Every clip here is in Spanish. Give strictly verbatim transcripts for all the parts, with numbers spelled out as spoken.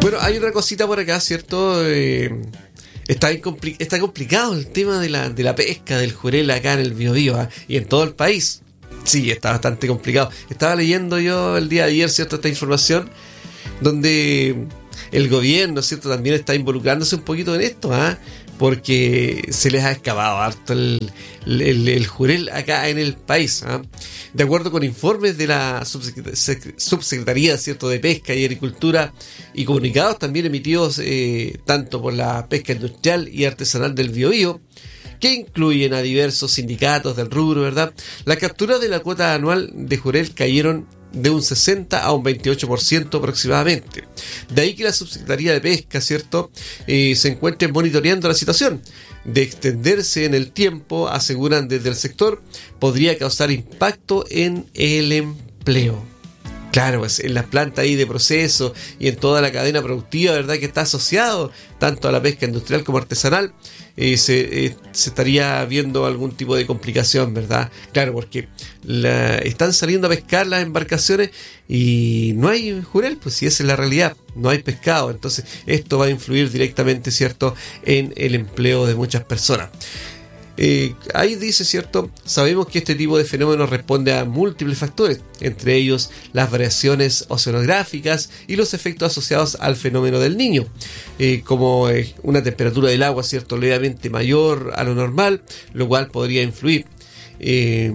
Bueno, hay otra cosita por acá, ¿cierto? Eh, está, incompli- está complicado el tema de la, de la pesca del jurel acá en el Biobío, ¿eh? Y en todo el país. Sí, está bastante complicado. Estaba leyendo yo el día de ayer, ¿cierto?, esta información, donde el gobierno, ¿cierto?, también está involucrándose un poquito en esto, ¿ah? ¿eh? Porque se les ha excavado harto el, el, el jurel acá en el país, ¿eh? De acuerdo con informes de la Subsecretaría, Subsecretaría, ¿cierto?, de Pesca y Agricultura, y comunicados también emitidos eh, tanto por la pesca industrial y artesanal del Biobío, que incluyen a diversos sindicatos del rubro, ¿verdad? Las capturas de la cuota anual de jurel cayeron de un sesenta a un veintiocho por ciento aproximadamente. De ahí que la Subsecretaría de Pesca, ¿cierto?, eh, se encuentre monitoreando la situación. De extenderse en el tiempo, aseguran desde el sector, podría causar impacto en el empleo. Claro, pues en las plantas ahí de proceso y en toda la cadena productiva, ¿verdad?, que está asociado tanto a la pesca industrial como artesanal, eh, se, eh, se estaría viendo algún tipo de complicación, ¿verdad? Claro, porque la, están saliendo a pescar las embarcaciones y no hay jurel, pues si esa es la realidad, no hay pescado. Entonces esto va a influir directamente, ¿cierto?, en el empleo de muchas personas. Eh, ahí dice, ¿cierto? Sabemos que este tipo de fenómenos responde a múltiples factores, entre ellos las variaciones oceanográficas y los efectos asociados al fenómeno del Niño, eh, como eh, una temperatura del agua, ¿cierto?, levemente mayor a lo normal, lo cual podría influir. Eh,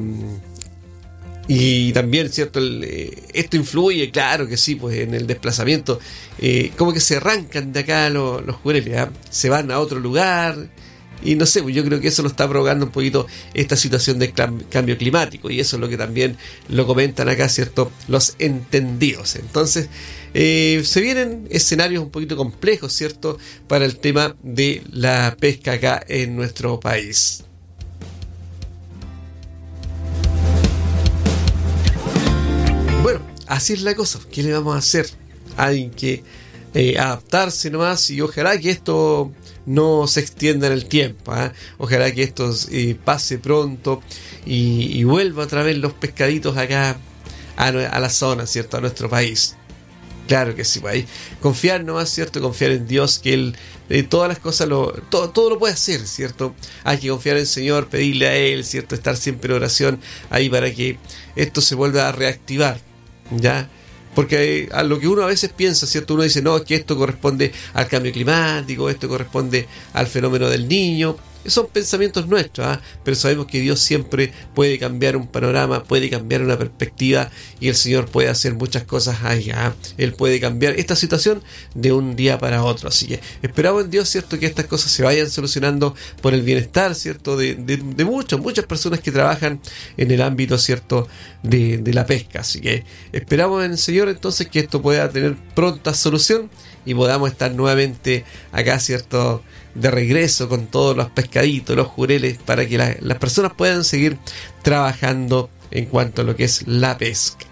y también, ¿cierto?, el, eh, esto influye, claro que sí, pues en el desplazamiento, eh, como que se arrancan de acá los, los jureles, ¿eh? Se van a otro lugar. Y no sé, yo creo que eso lo está provocando un poquito esta situación de cambio climático, y eso es lo que también lo comentan acá, ¿cierto?, los entendidos. Entonces, eh, se vienen escenarios un poquito complejos, ¿cierto?, para el tema de la pesca acá en nuestro país. Bueno, así es la cosa. ¿Qué le vamos a hacer? Hay que eh, adaptarse nomás, y ojalá que esto no se extienda en el tiempo, ¿eh? Ojalá que esto eh, pase pronto y, y vuelva otra vez los pescaditos acá a, a la zona, ¿cierto?, a nuestro país. Claro que sí, pues, confiar nomás, ¿cierto?, confiar en Dios, que Él eh, todas las cosas, lo, todo, todo lo puede hacer, ¿cierto? Hay que confiar en el Señor, pedirle a Él, ¿cierto?, estar siempre en oración ahí para que esto se vuelva a reactivar, ¿ya? Porque a lo que uno a veces piensa, ¿cierto? Uno dice, no, es que esto corresponde al cambio climático, esto corresponde al fenómeno del Niño. Son pensamientos nuestros, ¿eh? Pero sabemos que Dios siempre puede cambiar un panorama, puede cambiar una perspectiva, y el Señor puede hacer muchas cosas ahí, ¿eh? Él puede cambiar esta situación de un día para otro. Así que esperamos en Dios, ¿cierto?, que estas cosas se vayan solucionando por el bienestar, ¿cierto?, de, de, de muchas, muchas personas que trabajan en el ámbito, ¿cierto?, de, de la pesca. Así que esperamos en el Señor entonces que esto pueda tener pronta solución y podamos estar nuevamente acá, ¿cierto?, de regreso con todos los pescaditos, los jureles, para que la, las personas puedan seguir trabajando en cuanto a lo que es la pesca.